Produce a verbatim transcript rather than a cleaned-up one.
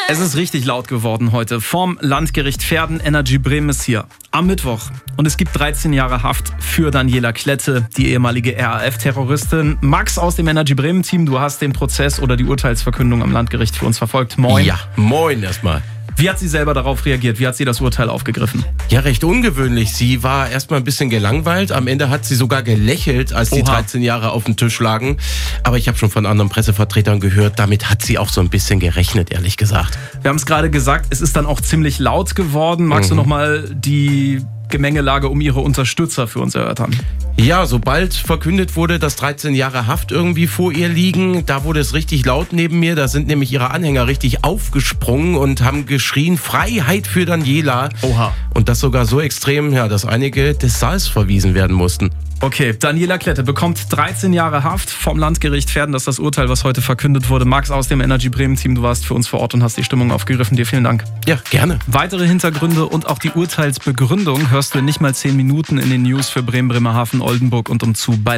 Es ist richtig laut geworden heute. Vom Landgericht Verden, Energy Bremen ist hier. Am Mittwoch. Und es gibt dreizehn Jahre Haft für Daniela Klette, die ehemalige R A F-Terroristin. Max aus dem Energy Bremen-Team, du hast den Prozess oder die Urteilsverkündung am Landgericht für uns verfolgt. Moin. Ja, moin erstmal. Wie hat sie selber darauf reagiert? Wie hat sie das Urteil aufgegriffen? Ja, recht ungewöhnlich. Sie war erstmal ein bisschen gelangweilt. Am Ende hat sie sogar gelächelt, als die Oha. dreizehn Jahre auf dem Tisch lagen. Aber ich habe schon von anderen Pressevertretern gehört, damit hat sie auch so ein bisschen gerechnet, ehrlich gesagt. Wir haben es gerade gesagt, es ist dann auch ziemlich laut geworden. Magst Mhm. du nochmal die Gemengelage um ihre Unterstützer für uns erörtern? Ja, sobald verkündet wurde, dass dreizehn Jahre Haft irgendwie vor ihr liegen, da wurde es richtig laut neben mir. Da sind nämlich ihre Anhänger richtig aufgesprungen und haben geschrien, Freiheit für Daniela. Oha. Und das sogar so extrem, ja, dass einige des Saals verwiesen werden mussten. Okay, Daniela Klette bekommt dreizehn Jahre Haft vom Landgericht Verden. Das ist das Urteil, was heute verkündet wurde. Max aus dem Energy Bremen-Team, du warst für uns vor Ort und hast die Stimmung aufgegriffen. Dir vielen Dank. Ja, gerne. Weitere Hintergründe und auch die Urteilsbegründung hörst du in nicht mal zehn Minuten in den News für Bremen, Bremerhaven, Oldenburg und umzu bei